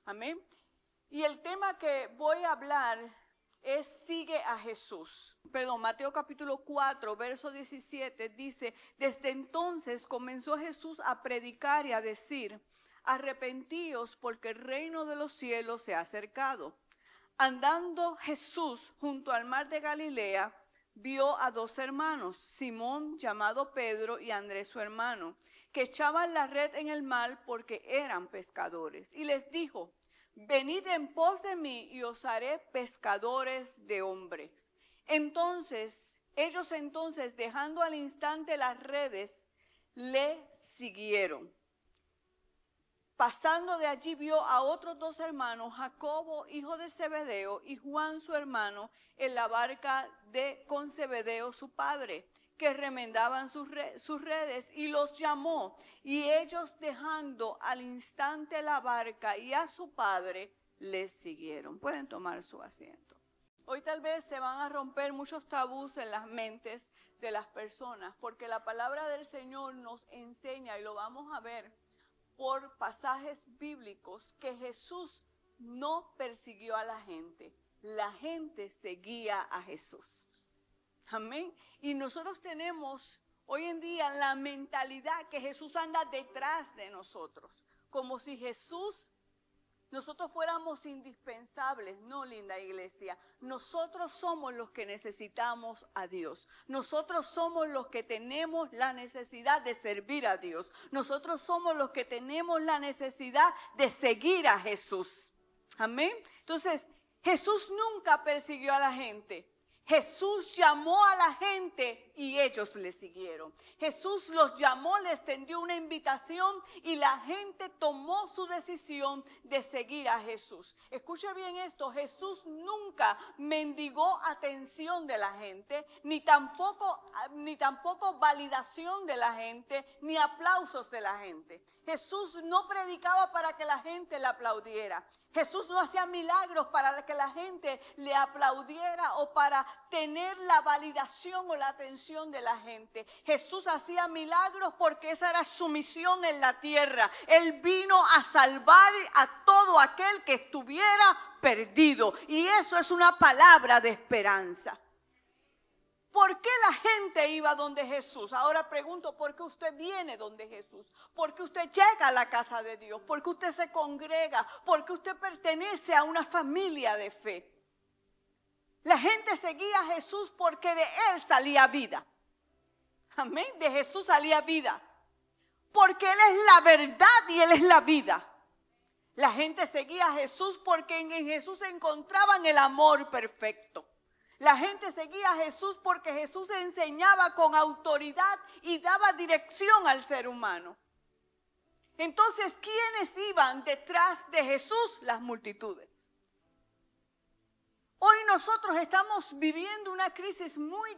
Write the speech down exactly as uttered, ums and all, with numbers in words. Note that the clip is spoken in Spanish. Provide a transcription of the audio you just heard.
Amén. Y el tema que voy a hablar es sigue a Jesús. Perdón, Mateo capítulo cuatro, verso diecisiete dice, desde entonces comenzó Jesús a predicar y a decir, arrepentíos porque el reino de los cielos se ha acercado. Andando Jesús junto al mar de Galilea, vio a dos hermanos, Simón llamado Pedro y Andrés su hermano, que echaban la red en el mar porque eran pescadores. Y les dijo, venid en pos de mí y os haré pescadores de hombres. Entonces, ellos entonces, dejando al instante las redes, le siguieron. Pasando de allí vio a otros dos hermanos, Jacobo, hijo de Zebedeo, y Juan su hermano, en la barca de con Zebedeo su padre, que remendaban sus, re, sus redes, y los llamó. Y ellos, dejando al instante la barca y a su padre, les siguieron. Pueden tomar su asiento. Hoy tal vez se van a romper muchos tabús en las mentes de las personas, porque la palabra del Señor nos enseña, y lo vamos a ver por pasajes bíblicos, que Jesús no persiguió a la gente, la gente seguía a Jesús. Amén. Y nosotros tenemos hoy en día la mentalidad que Jesús anda detrás de nosotros, como si Jesús, nosotros fuéramos indispensables. No, linda iglesia, nosotros somos los que necesitamos a Dios. Nosotros somos los que tenemos la necesidad de servir a Dios. Nosotros somos los que tenemos la necesidad de seguir a Jesús. Amén. Entonces, Jesús nunca persiguió a la gente. Jesús llamó a la gente y ellos le siguieron. Jesús los llamó, les tendió una invitación y la gente tomó su decisión de seguir a Jesús. Escuche bien esto, Jesús nunca mendigó atención de la gente, ni tampoco, ni tampoco validación de la gente, ni aplausos de la gente. Jesús no predicaba para que la gente le aplaudiera. Jesús no hacía milagros para que la gente le aplaudiera o para tener la validación o la atención de la gente. Jesús hacía milagros porque esa era su misión en la tierra. Él vino a salvar a todo aquel que estuviera perdido. Y eso es una palabra de esperanza. ¿Por qué la gente iba donde Jesús? Ahora pregunto, ¿por qué usted viene donde Jesús? ¿Por qué usted llega a la casa de Dios? ¿Por qué usted se congrega? ¿Por qué usted pertenece a una familia de fe? La gente seguía a Jesús porque de Él salía vida. Amén, de Jesús salía vida. Porque Él es la verdad y Él es la vida. La gente seguía a Jesús porque en Jesús encontraban el amor perfecto. La gente seguía a Jesús porque Jesús enseñaba con autoridad y daba dirección al ser humano. Entonces, ¿quiénes iban detrás de Jesús? Las multitudes. Hoy nosotros estamos viviendo una crisis muy